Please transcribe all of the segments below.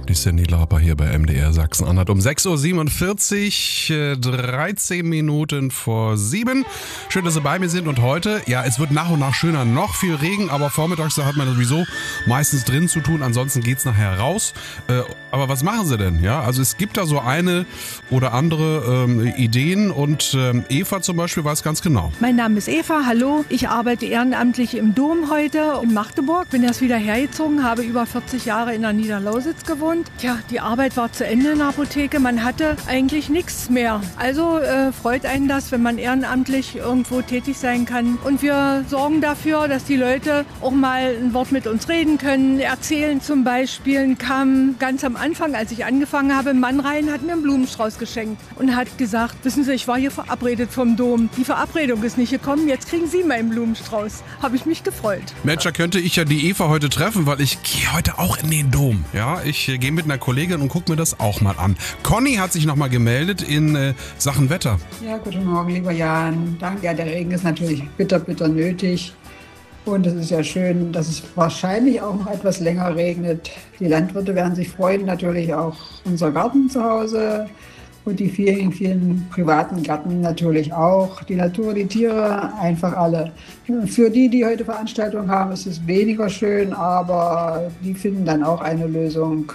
Die Cyndi Lauper hier bei MDR Sachsen-Anhalt um 6.47 Uhr, 13 Minuten vor 7. Schön, dass Sie bei mir sind und heute, ja, es wird nach und nach schöner, noch viel Regen, aber vormittags, da hat man sowieso meistens drin zu tun, ansonsten geht's nachher raus. Aber was machen Sie denn? Ja, also es gibt da so eine oder andere Ideen und Eva zum Beispiel weiß ganz genau. Mein Name ist Eva, hallo. Ich arbeite ehrenamtlich im Dom heute in Magdeburg. Bin erst wieder hergezogen, habe über 40 Jahre in der Niederlausitz gewohnt. Tja, die Arbeit war zu Ende in der Apotheke. Man hatte eigentlich nichts mehr. Also freut einen das, wenn man ehrenamtlich irgendwo tätig sein kann. Und wir sorgen dafür, dass die Leute auch mal ein Wort mit uns reden können, erzählen zum Beispiel. Kam ganz am Anfang, als ich angefangen habe, ein Mann rein, hat mir einen Blumenstrauß geschenkt und hat gesagt, wissen Sie, ich war hier verabredet vom Dom. Die Verabredung ist nicht gekommen, jetzt kriegen Sie meinen Blumenstrauß. Habe ich mich gefreut. Mensch, da könnte ich ja die Eva heute treffen, weil ich gehe heute auch in den Dom. Ja, ich gehe mit einer Kollegin und gucke mir das auch mal an. Conny hat sich nochmal gemeldet in Sachen Wetter. Ja, guten Morgen, lieber Jan. Danke, ja, der Regen ist natürlich bitter nötig. Und es ist ja schön, dass es wahrscheinlich auch noch etwas länger regnet. Die Landwirte werden sich freuen, natürlich auch unser Garten zu Hause und die vielen privaten Gärten natürlich auch. Die Natur, die Tiere, einfach alle. Für die heute Veranstaltungen haben, ist es weniger schön, aber die finden dann auch eine Lösung.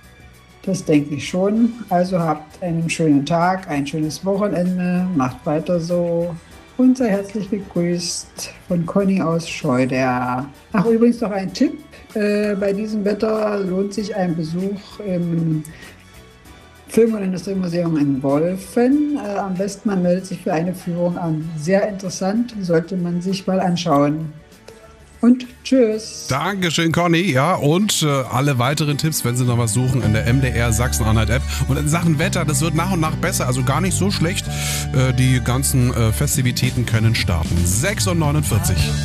Das denke ich schon. Also habt einen schönen Tag, ein schönes Wochenende, macht weiter so. Und sei herzlich begrüßt von Conny aus Scheuder. Ach, übrigens noch ein Tipp. Bei diesem Wetter lohnt sich ein Besuch im Film- und Industriemuseum in Wolfen. Am besten man meldet sich für eine Führung an. Sehr interessant, sollte man sich mal anschauen. Und tschüss. Dankeschön, Conny. Ja, und alle weiteren Tipps, wenn Sie noch was suchen, in der MDR Sachsen-Anhalt-App. Und in Sachen Wetter, das wird nach und nach besser, also gar nicht so schlecht. Die ganzen Festivitäten können starten. 6:49 Uhr.